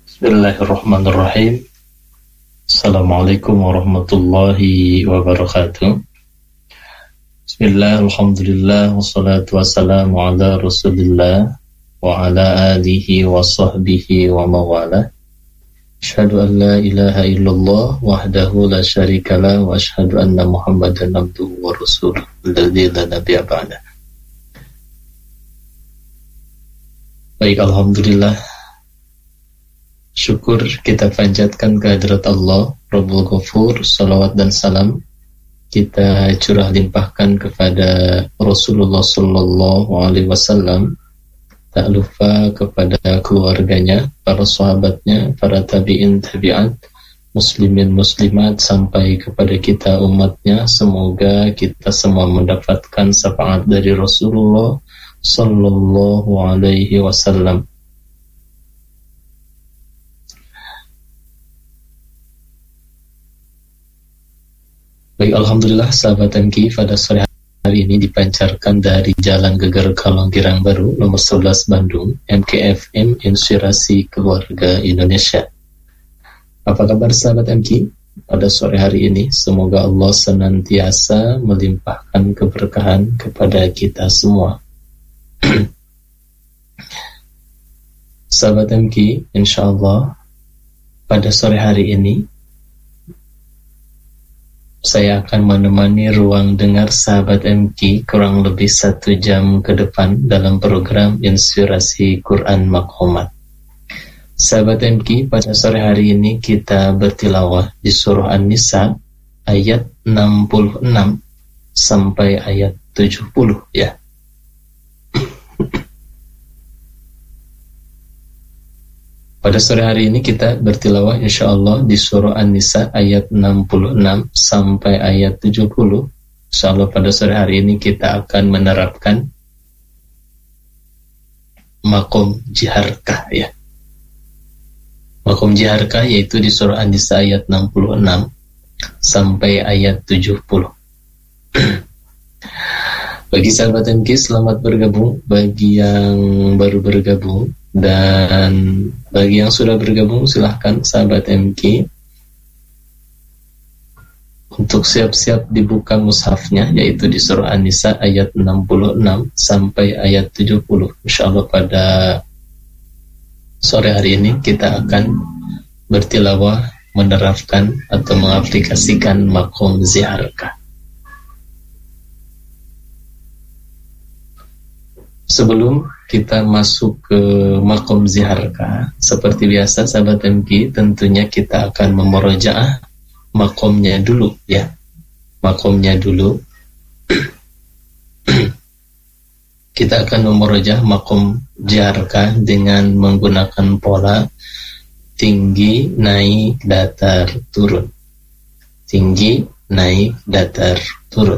Bismillahirrahmanirrahim. Assalamualaikum warahmatullahi wabarakatuh. Bismillah, alhamdulillah, wassalatu wassalamu ala rasulillah wa ala alihi wa sahbihi wa mawala. Asyhadu an la ilaha illallah wahdahu la syarikalah wa asyhadu anna muhammadan abduhu wa rasuluh alladzi la nabiyya ba'dah. Baik, alhamdulillah, syukur kita panjatkan kehadirat Allah Rabbul Ghafur. Salawat dan salam kita curah limpahkan kepada Rasulullah Sallallahu Alaihi Wasallam, tak lupa kepada keluarganya, para sahabatnya, para tabi'in tabi'at, muslimin muslimat, sampai kepada kita umatnya. Semoga kita semua mendapatkan syafaat dari Rasulullah Sallallahu Alaihi Wasallam. Baik, alhamdulillah sahabat MK, pada sore hari ini dipancarkan dari Jalan Geger Kalong Girang Baru nomor 11 Bandung, MKFM, Inspirasi Keluarga Indonesia. Apa kabar sahabat MK? Pada sore hari ini semoga Allah senantiasa melimpahkan keberkahan kepada kita semua. Sahabat MK, insyaallah pada sore hari ini saya akan menemani ruang dengar sahabat MK kurang lebih 1 jam ke depan dalam program Inspirasi Quran Makhomat. Sahabat MK, pada sore hari ini kita bertilawah di surah An-Nisa ayat 66 sampai ayat 70 ya. Pada sore hari ini kita bertilawah insyaallah di surah An-Nisa ayat 66 sampai ayat 70. Insyaallah pada sore hari ini kita akan menerapkan makom jiharkah ya. Makom jiharkah yaitu di surah An-Nisa ayat 66 sampai ayat 70. Bagi sahabat MK, selamat bergabung. Bagi yang baru bergabung dan bagi yang sudah bergabung, silahkan sahabat MK untuk siap-siap dibuka mushafnya, yaitu di surah An-Nisa ayat 66 sampai ayat 70. Insyaallah pada sore hari ini kita akan bertilawah menerapkan atau mengaplikasikan makom ziarkah. Sebelum kita masuk ke makom ziharkah, seperti biasa sahabat MK, tentunya kita akan memurojaah makomnya dulu ya. Makomnya dulu. Kita akan memurojaah makom ziharkah dengan menggunakan pola tinggi, naik, datar, turun. Tinggi, naik, datar, turun.